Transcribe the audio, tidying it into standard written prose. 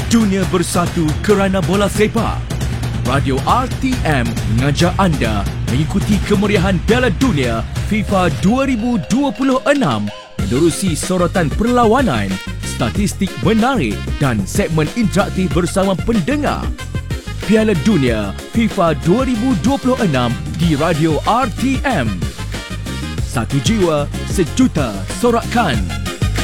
Dunia bersatu kerana bola sepak. Radio RTM mengajak anda mengikuti kemeriahan Piala Dunia FIFA 2026 menerusi sorotan perlawanan, statistik menarik dan segmen interaktif bersama pendengar. Piala Dunia FIFA 2026 di Radio RTM. Satu jiwa, sejuta sorakan.